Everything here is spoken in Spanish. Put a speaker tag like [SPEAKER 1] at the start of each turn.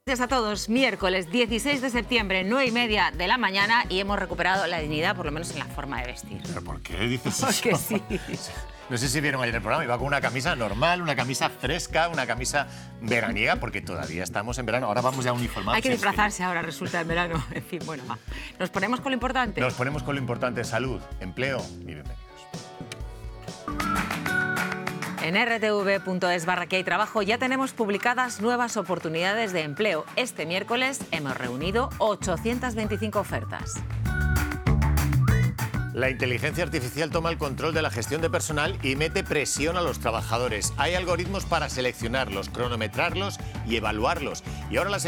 [SPEAKER 1] Gracias a todos. Miércoles 16 de septiembre, 9:30 de la mañana, y hemos recuperado la dignidad, por lo menos en la forma de vestir.
[SPEAKER 2] ¿Pero por qué dices eso?
[SPEAKER 1] Porque sí.
[SPEAKER 2] No sé si vieron ayer el programa, iba con una camisa normal, una camisa fresca, una camisa veraniega, porque todavía estamos en verano. Ahora vamos ya uniformados.
[SPEAKER 1] Hay que disfrazarse ahora, resulta, en verano. En fin, bueno, va. ¿Nos ponemos con lo importante?
[SPEAKER 2] Nos ponemos con lo importante: salud, empleo y bienvenidos.
[SPEAKER 1] En rtv.es/que hay trabajo ya tenemos publicadas nuevas oportunidades de empleo. Este miércoles hemos reunido 825 ofertas.
[SPEAKER 2] La inteligencia artificial toma el control de la gestión de personal y mete presión a los trabajadores. Hay algoritmos para seleccionarlos, cronometrarlos y evaluarlos. Y ahora las